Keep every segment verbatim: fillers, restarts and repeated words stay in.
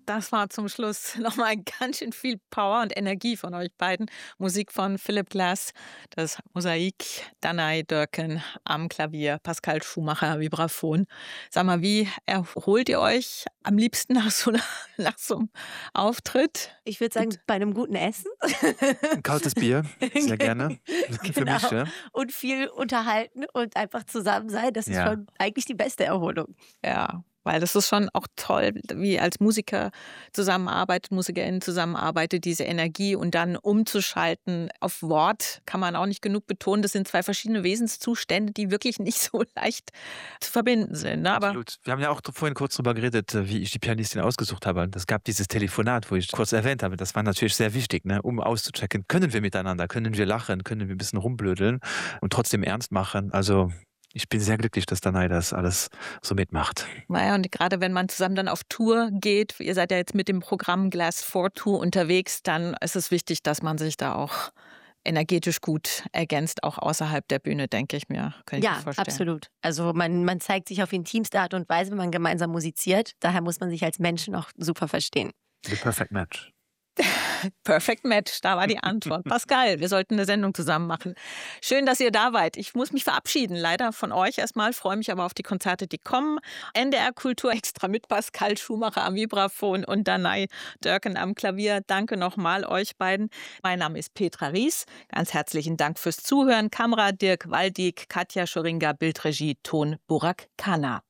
das war zum Schluss nochmal ganz schön viel Power und Energie von euch beiden. Musik von Philip Glass, das Mosaik, Danai Dörken am Klavier, Pascal Schumacher, Vibraphon. Sag mal, wie erholt ihr euch am liebsten nach so, einer, nach so einem Auftritt? Ich würde sagen, Mit bei einem guten Essen. 'N kaltes Bier, sehr gerne. Für Genau. mich, ja. Und viel unterhalten und einfach zusammen sein. Das ist Ja. schon eigentlich die beste Erholung. Ja, weil das ist schon auch toll, wie als Musiker zusammenarbeitet, MusikerInnen zusammenarbeitet, diese Energie und dann umzuschalten auf Wort, kann man auch nicht genug betonen. Das sind zwei verschiedene Wesenszustände, die wirklich nicht so leicht zu verbinden sind. Ne? Aber Absolut. Wir haben ja auch vorhin kurz drüber geredet, äh, wie ich die Pianistin ausgesucht habe. Und es gab dieses Telefonat, wo ich kurz erwähnt habe. Das war natürlich sehr wichtig, ne, um auszuchecken, können wir miteinander, können wir lachen, können wir ein bisschen rumblödeln und trotzdem ernst machen. Also ich bin sehr glücklich, dass Danai das alles so mitmacht. naja, und gerade wenn man zusammen dann auf Tour geht, ihr seid ja jetzt mit dem Programm Glass vier Tour unterwegs, dann ist es wichtig, dass man sich da auch energetisch gut ergänzt, auch außerhalb der Bühne, denke ich mir. Kann ich mir Ja, vorstellen. absolut. Also man, man zeigt sich auf intimste Art und Weise, wenn man gemeinsam musiziert. Daher muss man sich als Menschen auch super verstehen. The perfect match. Perfect Match, da war die Antwort. Pascal, wir sollten eine Sendung zusammen machen. Schön, dass ihr da wart. Ich muss mich verabschieden, leider von euch erstmal, freue mich aber auf die Konzerte, die kommen. N D R Kultur extra mit Pascal Schumacher am Vibraphon und Danai Dörken am Klavier. Danke nochmal euch beiden. Mein Name ist Petra Ries. Ganz herzlichen Dank fürs Zuhören. Kamera Dirk Waldig, Katja Schoringa, Bildregie, Ton Burak Kana.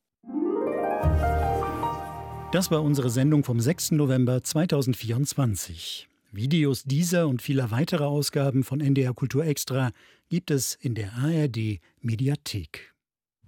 Das war unsere Sendung vom sechsten November zweitausendvierundzwanzig. Videos dieser und vieler weiterer Ausgaben von N D R Kultur Extra gibt es in der A R D Mediathek.